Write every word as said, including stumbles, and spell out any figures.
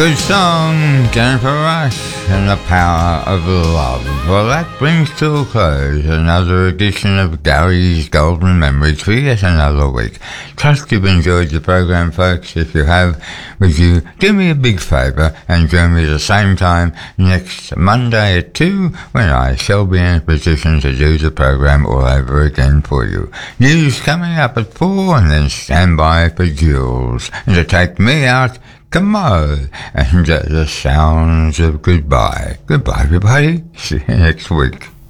Good song, Jennifer Rush, and the power of love. Well, that brings to a close another edition of Gary's Golden Memories for yet another week. Trust you've enjoyed the program, folks. If you have, would you do me a big favour and join me at the same time next Monday at two, when I shall be in a position to do the program all over again for you. News coming up at four, and then stand by for Jules, and to take me out, come on, and uh, the sounds of goodbye. Goodbye, everybody. See you next week.